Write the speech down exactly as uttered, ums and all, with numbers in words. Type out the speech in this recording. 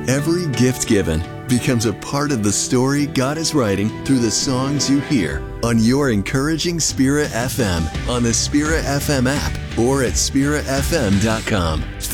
Every gift given becomes a part of the story God is writing through the songs you hear on your Encouraging Spirit F M, on the Spirit F M app, or at spirit f m dot com.